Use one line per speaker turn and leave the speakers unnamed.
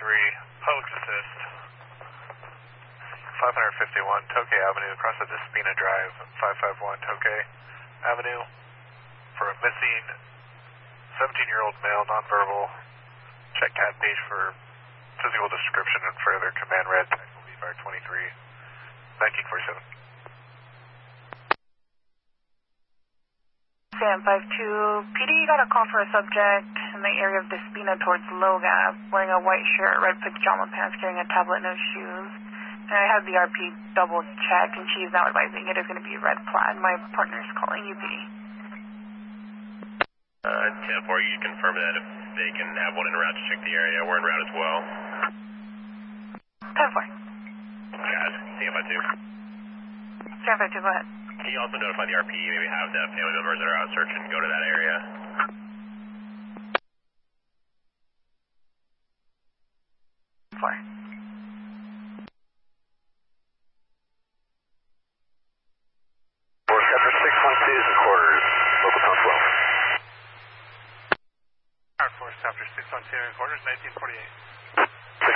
Public assist. 551 Tokay Avenue, across at Despina Drive, 551 Tokay Avenue, for a missing 17-year-old male, nonverbal. Check CAD page for physical description and further. Command red, technical V-Fire 23, 1947.
Sam 52, PD got a call for a subject in the area of Despina towards Logap, wearing a white shirt, red pajama pants, carrying a tablet, no shoes. And I had the RP double checked, and she's now advising it is going to be red plaid. My partner's calling UP.
10-4, you confirm that if they can have one en route to check the area. We're en route as well.
10-4.
Guys, Sam 52.
Sam 52, go ahead.
Can you also notify the RP, maybe have the family members that are out searching go to that area?
Four.
Chapter 612 is in quarters, local town 12. Force Chapter 612 in quarters, 1948.